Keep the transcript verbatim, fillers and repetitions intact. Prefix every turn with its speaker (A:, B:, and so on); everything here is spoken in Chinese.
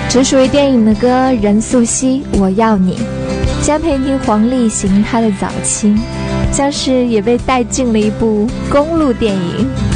A: 只属于电影的歌，任素汐《我要你》。将陪你听黄立行他的早期，像是也被带进了一部公路电影。